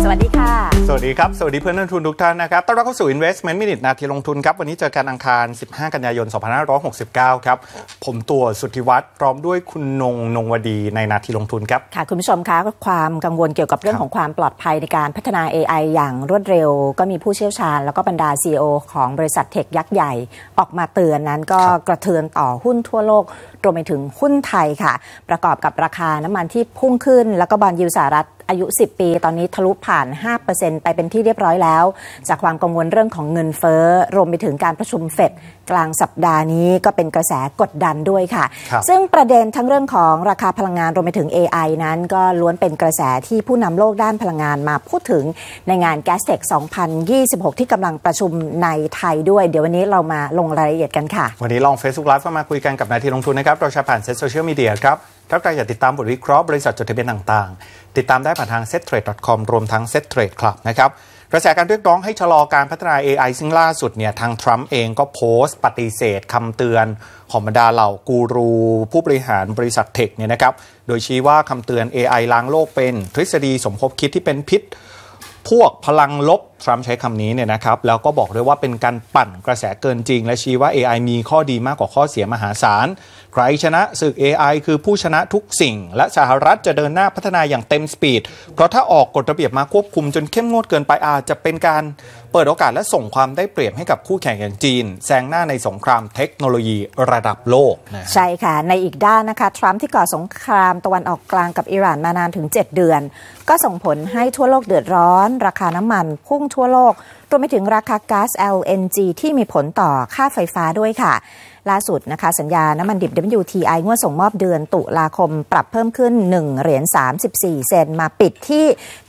วัสดีค่ะสวัสดีครับสวัสดีเพื่อนนักลงทุนทุกท่านนะครับต้อนรับเข้าสู่ Investment Minute นาทีลงทุนครับวันนี้เจอกันอังคาร15กันยายน2569ครับผมตัวสุทธิวัฒน์พร้อมด้วยคุณนงวดีในนาทีลงทุนครับค่ะคุณผู้ชมคะความกังวลเกี่ยวกับเรื่องของความปลอดภัยในการพัฒนา AI อย่างรวดเร็วก็มีผู้เชี่ยวชาญแล้วก็บรรดา CEO ของบริษัทเทคยักษ์ใหญ่ออกมาเตือนนั้นก็กระเทือนต่อหุ้นทั่วโลกรวมไปถึงหุ้นไทยค่ะประกอบกับราคาน้ำมันที่พุ่งขึ้นแล้วก็บอนด์ยิลด์สหรัฐอายุ10 ปีตอนนี้ทะลุผ่าน 5% ไปเป็นที่เรียบร้อยแล้วจากความกังวลเรื่องของเงินเฟ้อรวมไปถึงการประชุมเฟดกลางสัปดาห์นี้ก็เป็นกระแสกดดันด้วยค่ะซึ่งประเด็นทั้งเรื่องของราคาพลังงานรวมไปถึง AI นั้นก็ล้วนเป็นกระแสที่ผู้นำโลกด้านพลังงานมาพูดถึงในงาน Gastech 2026 ที่กำลังประชุมในไทยด้วยเดี๋ยววันนี้เรามาลงรายละเอียดกันค่ะวันนี้ลอง Facebook Live มาคุยกันกับนาทีลงทุนนะครับเราใช้ผ่านโซเชียลมีเดียครับถ้าใครอยากติดตามบทวิเคราะห์บริษัทจดทะเบียนต่างๆติดตามได้ผ่านทาง settrade.com รวมทั้ง settrade club นะครับกระแสการเรียกร้องให้ชะลอการพัฒนา AI ซึ่งล่าสุดเนี่ยทางทรัมป์เองก็โพสต์ปฏิเสธคำเตือนของบรรดาเหล่ากูรูผู้บริหารบริษัทเทคเนี่ยนะครับโดยชี้ว่าคำเตือน AI ล้างโลกเป็นทฤษฎีสมคบคิดที่เป็นพิษพวกพลังลบทรัมป์ใช้คำนี้เนี่ยนะครับแล้วก็บอกด้วยว่าเป็นการปั่นกระแสเกินจริงและชี้ว่า AI มีข้อดีมากกว่าข้อเสียมหาศาลใครชนะศึก AI คือผู้ชนะทุกสิ่งและสหรัฐจะเดินหน้าพัฒนาอย่างเต็มสปีดเพราะถ้าออกกฎระเบียบมาควบคุมจนเข้มงวดเกินไปอาจจะเป็นการเปิดโอกาสและส่งความได้เปรียบให้กับคู่แข่งอย่างจีนแซงหน้าในสงครามเทคโนโลยีระดับโลกนะใช่ค่ะในอีกด้านนะคะทรัมป์ที่ก่อสงครามตะวันออกกลางกับอิหร่านมานานถึง7 เดือนก็ส่งผลให้ทั่วโลกเดือดร้อนราคาน้ำมันพุ่งทั่วโลกรวมไปถึงราคาก๊าซ LNG ที่มีผลต่อค่าไฟฟ้าด้วยค่ะล่าสุดนะคะสัญญาน้ำมันดิบ WTI งวดส่งมอบเดือนตุลาคมปรับเพิ่มขึ้น$1.34เซนต์มาปิดที่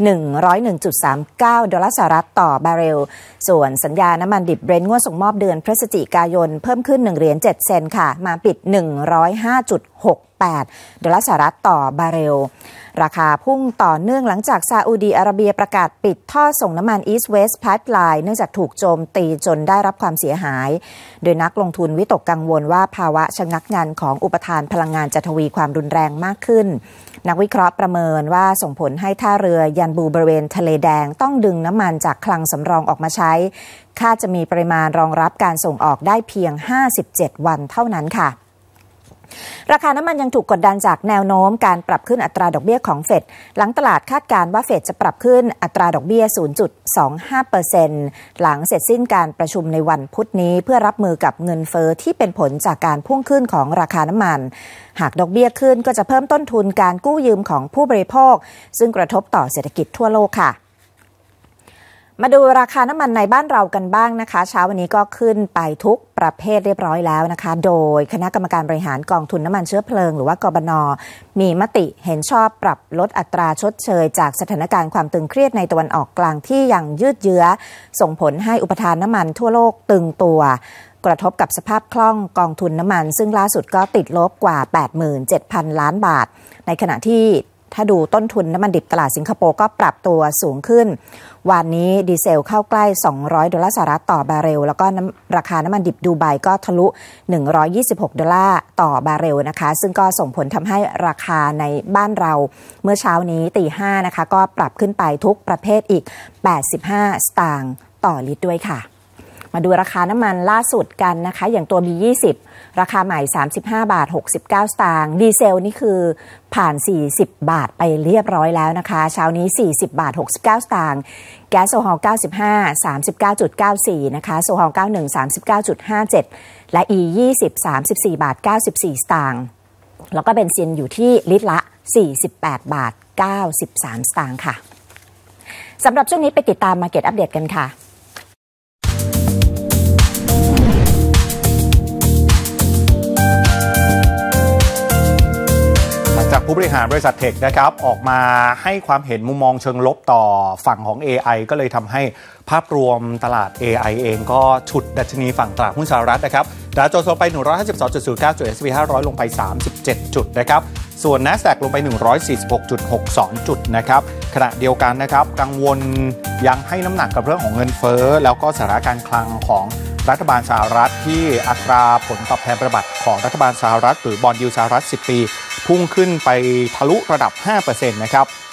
$101.39ต่อบาร์เรลส่วนสัญญาน้ำมันดิบเบรนท์งวดส่งมอบเดือนพฤศจิกายนเพิ่มขึ้น$1.07เซนต์ค่ะมาปิด$105.68ต่อบาร์เรลราคาพุ่งต่อเนื่องหลังจากซาอุดีอาระเบียประกาศปิดท่อส่งน้ำมัน East West Pipeline เนื่องจากถูกโจมตีจนได้รับความเสียหายโดยนักลงทุนวิตกกังวลว่าภาวะชะงักงันของอุปทานพลังงานจะทวีความรุนแรงมากขึ้นนักวิเคราะห์ประเมินว่าส่งผลให้ท่าเรือยันบูบริเวณทะเลแดงต้องดึงน้ำมันจากคลังสำรองออกมาใช้คาดจะมีปริมาณรองรับการส่งออกได้เพียง57 วันเท่านั้นค่ะราคาน้ำมันยังถูกกดดันจากแนวโน้มการปรับขึ้นอัตราดอกเบี้ยของเฟดหลังตลาดคาดการณ์ว่าเฟดจะปรับขึ้นอัตราดอกเบี้ย 0.25% หลังเสร็จสิ้นการประชุมในวันพุธนี้เพื่อรับมือกับเงินเฟ้อที่เป็นผลจากการพุ่งขึ้นของราคาน้ำมันหากดอกเบี้ยขึ้นก็จะเพิ่มต้นทุนการกู้ยืมของผู้บริโภคซึ่งกระทบต่อเศรษฐกิจทั่วโลกค่ะมาดูราคาน้ำมันในบ้านเรากันบ้างนะคะเช้าวันนี้ก็ขึ้นไปทุกประเภทเรียบร้อยแล้วนะคะโดยคณะกรรมการบริหารกองทุนน้ำมันเชื้อเพลิงหรือว่ากบน.มีมติเห็นชอบปรับลดอัตราชดเชยจากสถานการณ์ความตึงเครียดในตะวันออกกลางที่ยังยืดเยื้อส่งผลให้อุปทานน้ำมันทั่วโลกตึงตัวกระทบกับสภาพคล่องกองทุนน้ำมันซึ่งล่าสุดก็ติดลบกว่า 87,000 ล้านบาทในขณะที่ถ้าดูต้นทุนน้ำมันดิบตลาดสิงคโปร์ก็ปรับตัวสูงขึ้นวันนี้ดีเซลเข้าใกล้$200ต่อบาร์เรลแล้วก็ราคาน้ำมันดิบดูไบก็ทะลุ$126ต่อบาร์เรลนะคะซึ่งก็ส่งผลทำให้ราคาในบ้านเราเมื่อเช้านี้ตี 5นะคะก็ปรับขึ้นไปทุกประเภทอีก85 สตางค์ต่อลิตรด้วยค่ะมาดูราคาน้ำมันล่าสุดกันนะคะอย่างตัว B20 ราคาใหม่35.69 สตางค์ดีเซลนี่คือผ่าน40 บาทไปเรียบร้อยแล้วนะคะเช้านี้40.69 สตางค์แก๊สโซฮอล95 39.94 นะคะโซฮอล91 39.57 และ E20 34.94 สตางค์แล้วก็เบนซินอยู่ที่ลิตรละ48.93 สตางค์ค่ะสำหรับช่วงนี้ไปติดตาม Market Update กันค่ะจากผู้บริหารบริษัทเทคนะครับออกมาให้ความเห็นมุมมองเชิงลบต่อฝั่งของ AI ก็เลยทำให้ภาพรวมตลาด AI เองก็ฉุดดัชนีฝั่งตลาดหุ้นสหรัฐนะครับดาวโจนส์ลงไป 152.09 จุด S&P 500 ลงไป 37 จุดนะครับส่วน NASDAQ ลงไป 146.62 จุดนะครับขณะเดียวกันนะครับกังวลยังให้น้ำหนักกับเรื่องของเงินเฟ้อแล้วก็สถานการณ์คลังของรัฐบาลสหรัฐที่อัตราผลตอบแทนพันธบัตรของรัฐบาลสหรัฐหรือบอนด์ยิลด์สหรัฐ10 ปีพุ่งขึ้นไปทะลุระดับ 5% นะครับ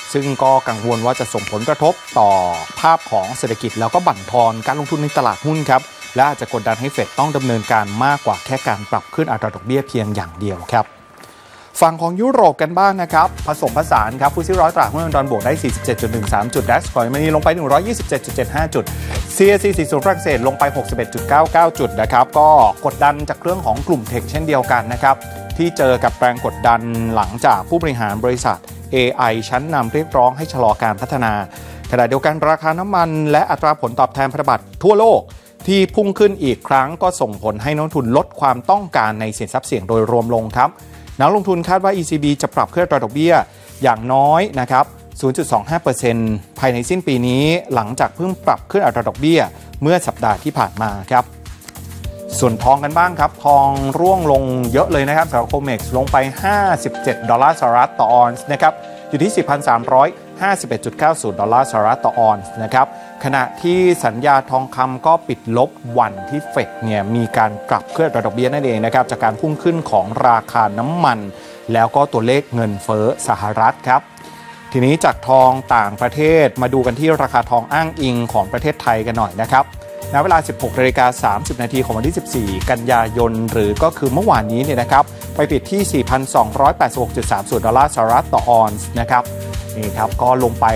ซึ่งก็กังวลว่าจะส่งผลกระทบต่อภาพของเศรษฐกิจแล้วก็บั่นทอนการลงทุนในตลาดหุ้นครับและอาจจะกดดันให้เฟดต้องดำเนินการมากกว่าแค่การปรับขึ้นอัตราดอกเบี้ยเพียงอย่างเดียวครับฝั่งของยุโรปกันบ้างนะครับผสมผสานครับฟุตซี่100ตลาดหุ้นลอนดอนบวกได้ 47.13 จุด ดัชของเยอรมนีลงไป 127.75 จุด CAC 40ฝรั่งเศสลงไป 61.99 จุดนะครับก็กดดันจากเรื่องของกลุ่มเทคเช่นเดียวกันนะครับที่เจอกับแรงกดดันหลังจากผู้บริหารบริษัท AI ชั้นนำเรียกร้องให้ชะลอการพัฒนาขณะเดียวกันราคาน้ำมันและอัตราผลตอบแทนพันธบัตรทั่วโลกที่พุ่งขึ้นอีกครั้งก็ส่งผลให้นักลงทุนลดความต้องการในสินทรัพย์เสี่ยงโดยรวมลงครับนักลงทุนคาดว่า ECB จะปรับขึ้นอัตราดอกเบี้ยอย่างน้อยนะครับ 0.25% ภายในสิ้นปีนี้หลังจากเพิ่งปรับขึ้นอัตราดอกเบี้ยเมื่อสัปดาห์ที่ผ่านมาครับส่วนทองกันบ้างครับทองร่วงลงเยอะเลยนะครับสำหรับโคเม็กซ์ลงไป$57ต่อออนซ์นะครับอยู่ที่ 4,351.90 ดอลลาร์สหรัฐต่อออนซ์นะครับขณะที่สัญญาทองคำก็ปิดลบวันที่เฟดเนี่ยมีการปรับขึ้นอัตราดอกเบี้ยนั่นเองนะครับจากการพุ่งขึ้นของราคาน้ำมันแล้วก็ตัวเลขเงินเฟ้อสหรัฐครับทีนี้จากทองต่างประเทศมาดูกันที่ราคาทองอ้างอิงของประเทศไทยกันหน่อยนะครับณเวลา 16:30 นาทีของวันที่ 14 กันยายนหรือก็คือเมื่อวานนี้เนี่ยนะครับไปปิดที่ 4,286.30 ดอลลาร์สหรัฐต่อออนซ์นะครับนี่ครับก็ลงไป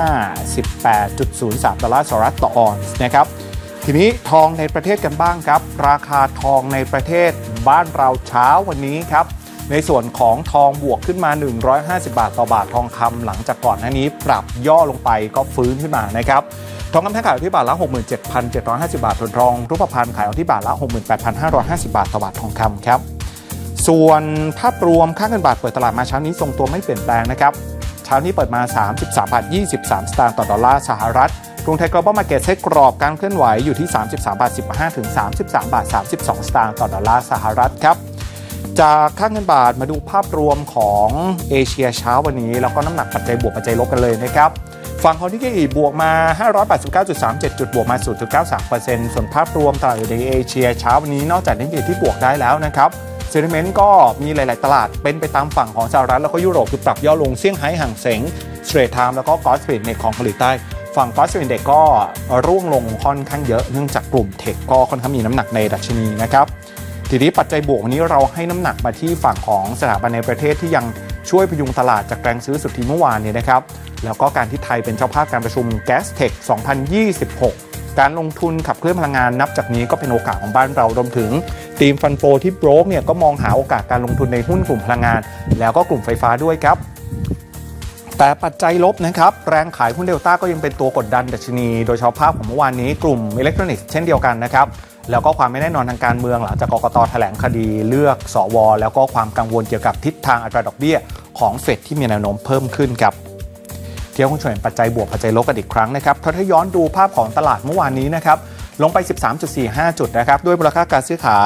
58.03 ดอลลาร์สหรัฐต่อออนซ์นะครับทีนี้ทองในประเทศกันบ้างครับราคาทองในประเทศบ้านเราเช้าวันนี้ครับในส่วนของทองบวกขึ้นมา150 บาทต่อบาททองคำหลังจากก่อนหน้านี้ปรับย่อลงไปก็ฟื้นขึ้นมานะครับทองคำแท่งขายอยู่ที่บาทละ 67,750 บาทส่วนทองรูปพรรณขายอยู่ที่บาทละ 68,550 บาทต่อบาททองคำครับส่วนภาพรวมค่าเงินบาทเปิดตลาดมาเช้านี้ทรงตัวไม่เปลี่ยนแปลงนะครับเช้านี้เปิดมา 33.23 สตางค์ต่อดอลลาร์สหรัฐกรุงไทย Global Market ใช้กรอบการเคลื่อนไหวอยู่ที่ 33.15 ถึง 33.32 สตางค์ต่อดอลลาร์สหรัฐครับจากค่าเงินบาทมาดูภาพรวมของเอเชียเช้าวันนี้แล้วก็น้ำหนักปัจจัยบวกปัจจัยลบกันเลยนะครับฝั่งของนิกเกอิบวกมา 589.37 จุดบวกมา 0.93% ส่วนภาพรวมตลาดในเอเชียเช้าวันนี้นอกจากนิกเกอิที่บวกได้แล้วนะครับเซนติเมนต์ก็มีหลายๆตลาดเป็นไปตามฝั่งของสหรัฐแล้วก็ยุโรปคือปรับย่อลงเซี่ยงไฮ้ห่างเส็งสเตรทไทม์แล้วก็กอสฟินเด็กของเกาหลีใต้ฝั่งกอสฟินเด็กก็ร่วงลงค่อนข้างเยอะเนื่องจากกลุ่มเทคก็ค่อนข้างมีน้ำหนักในดัชนีนะครับทีนี้ปัจจัยบวกวันนี้เราให้น้ำหนักมาที่ฝั่งของสถาบันในประเทศที่ยังช่วยพยุงตลาดจากแรงซื้อสุทธิเมื่อวานนี้นะครับแล้วก็การที่ไทยเป็นเจ้าภาพการประชุม Gas Tech 2026 การลงทุนขับเคลื่อนพลังงานนับจากนี้ก็เป็นโอกาสของบ้านเรารวมถึงทีมฟันโฟที่โบรกเนี่ยก็มองหาโอกาสการลงทุนในหุ้นกลุ่มพลังงานแล้วก็กลุ่มไฟฟ้าด้วยครับแต่ปัจจัยลบนะครับแรงขายหุ้นเดลต้าก็ยังเป็นตัวกดดันดัชนีโดยเฉพาะภาพของเมื่อวานนี้กลุ่มอิเล็กทรอนิกส์เช่นเดียวกันนะครับแล้วก็ความไม่แน่นอนทางการเมืองหลังจากกกต.แถลงคดีเลือกสว.แล้วก็ความกังวลเกี่ยวกับทิศทางอัตราดอกเบี้ยของเฟดที่มีแนวโน้มเพิ่มขึ้นครับเที่ยวคุณชวนปัจจัยบวกปัจจัยลบกันอีกครั้งนะครับถ้าย้อนดูภาพของตลาดเมื่อวานนี้นะครับลงไป 13.45 จุดนะครับด้วยมูลค่าการซื้อขาย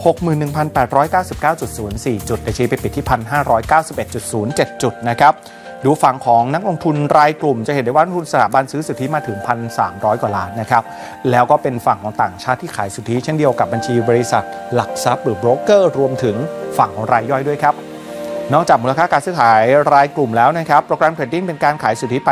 61,899.04 จุดดัชนีไปปิดที่ 1,591.07 จุดนะครับดูฝั่งของนักลงทุนรายกลุ่มจะเห็นได้ว่านักลงทุนสถาบันซื้อสุทธิมาถึง 1,300 กว่าล้านนะครับแล้วก็เป็นฝั่งของต่างชาติที่ขายสุทธิเช่นเดียวกับบัญชีบริษัทหลักทรัพย์หรือโบรกเกอร์รวมถึงฝั่งของรายย่อยด้วยครับนอกจากมูลค่าการซื้อขายรายกลุ่มแล้วนะครับโปรแกรมเทรดดิ้งเป็นการขายสุทธิไป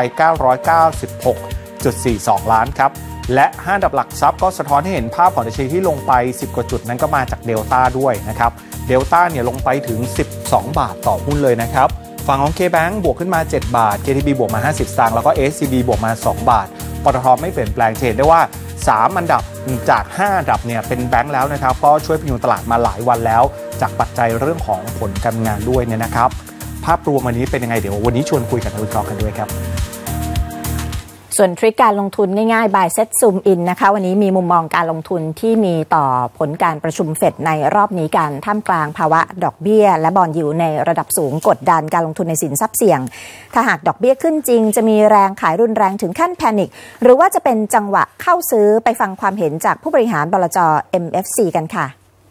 996.42 ล้านครับและ5อันดับหลักทรัพย์ก็สะท้อนให้เห็นภาพของดัชนีที่ลงไป10กว่าจุดนั้นก็มาจากเดลต้าด้วยนะครับเดลต้าเนี่ยลงไปถึง12 บาทต่อหุ้นเลยนะครับฝั่งของ KBank บวกขึ้นมา7บาท KTB บวกมา50 สตางค์แล้วก็ SCB บวกมา2บาทปตท.ไม่เปลี่ยนแปลงเห็นได้ว่า3อันดับจาก5อันดับเนี่ยเป็นแบงค์แล้วนะครับก็ช่วยพยุงตลาดมาหลายวันแล้วจากปัจจัยเรื่องของผลการงานด้วยเนี่ยนะครับภาพรวมวันนี้เป็นยังไงเดี๋ยววันนี้ชวนคุยกับนักวิเคราะห์กันด้วยครับส่วนทริคการลงทุนง่ายๆ by set zoom in นะคะวันนี้มีมุมมองการลงทุนที่มีต่อผลการประชุมเฟดในรอบนี้กันท่ามกลางภาวะดอกเบี้ยและบอนด์ยิลด์ในระดับสูงกดดันการลงทุนในสินทรัพย์เสี่ยงถ้าหากดอกเบี้ยขึ้นจริงจะมีแรงขายรุนแรงถึงขั้นแพนิคหรือว่าจะเป็นจังหวะเข้าซื้อไปฟังความเห็นจากผู้บริหารบลจ. MFC กันค่ะ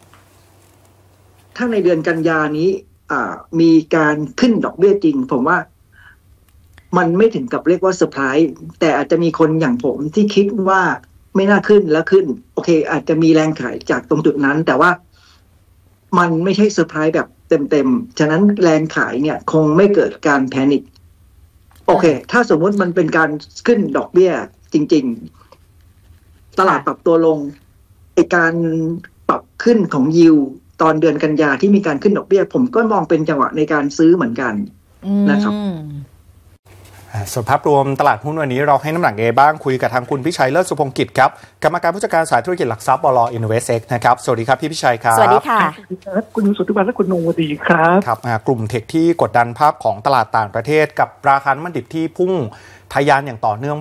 ถ้าในเดือนกันยานี้มีการขึ้นดอกเบี้ยจริงผมว่ามันไม่ถึงกับเรียกว่าเซอร์ไพรส์แต่อาจจะมีคนอย่างผมที่คิดว่าไม่น่าขึ้นแล้วขึ้นโอเคอาจจะมีแรงขายจากตรงจุดนั้นแต่ว่ามันไม่ใช่เซอร์ไพรส์แบบเต็มๆฉะนั้นแรงขายเนี่ยคงไม่เกิดการแพนิคโอเค ถ้าสมมุติมันเป็นการขึ้นดอกเบี้ยจริงๆตลาดปรับตัวลงไอการปรับขึ้นของยิวตอนเดือนกันยาที่มีการขึ้นดอกเบี้ยผมก็มองเป็นจังหวะในการซื้อเหมือนกันนะครับส่วนภาพรวมตลาดหุ้นวันนี้เราให้น้ำหนักบ้างคุยกับทางคุณพิชัยเลิศสุพงศ์กิจครับกรรมการผู้จัดการสายธุรกิจหลักทรัพย์บล.อินเวสเอ็กซ์นะครับสวัสดีครับพี่พิชัยครับสวัสดีค่ะคุณสุทธิวัฒน์และคุณนงวดีครับครับกลุ่มเทคที่กดดันภาพของตลาดต่างประเทศกับราคาน้ำมันดิบที่พุ่งทะยานอย่างต่อเนื่อง